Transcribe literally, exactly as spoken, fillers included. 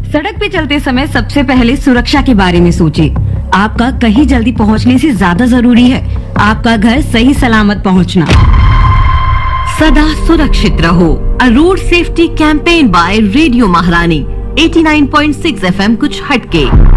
सड़क पे चलते समय सबसे पहले सुरक्षा के बारे में सोचिए। आपका कहीं जल्दी पहुंचने से ज्यादा जरूरी है आपका घर सही सलामत पहुंचना। सदा सुरक्षित रहो। अ road safety campaign bye radio महारानी eighty nine point six F M कुछ हटके।